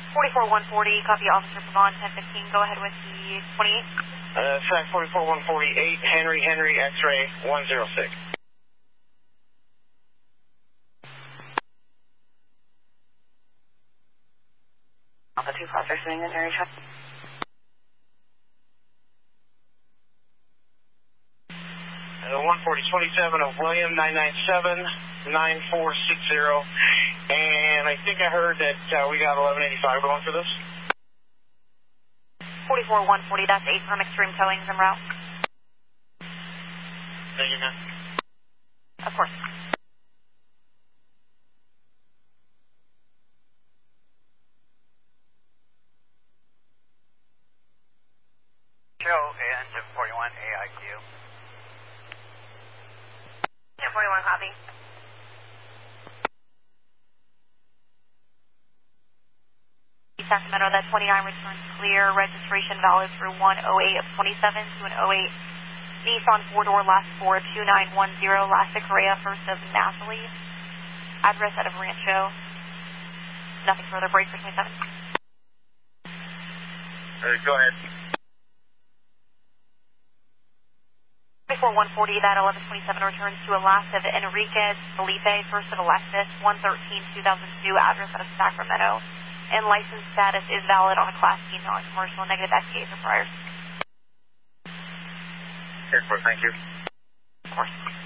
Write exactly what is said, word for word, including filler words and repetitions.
forty-four one forty, copy Officer Pavon, ten fifteen, go ahead with the twenty-eight. Uh, track forty-four one forty-eight, Henry, Henry, X-ray, one zero six. Alpha two processing in area traffic. Uh, one forty twenty-seven of William, nine nine seven, nine four six zero. And I think I heard that uh, we got eleven eighty-five going for this. forty-four one forty, that's eight from extreme towings en route. Thank you, man. Of course. Show and seven forty-one A I Q. seven forty-one, copy. Sacramento, that twenty-nine returns clear, registration valid through one oh eight of twenty-seven to an oh eight Nissan four-door, last four two nine one zero, last of Correa, first of Nathalie. Address out of Rancho. Nothing further, break for twenty-seven. Uh, go ahead. forty-four one forty, that eleven twenty-seven returns to a last of Enriquez Felipe, first of Alexis, one thirteen two thousand two, address out of Sacramento. And license status is valid on a Class C non-commercial, negative S Ks or priors. Airport, thank you. Of course.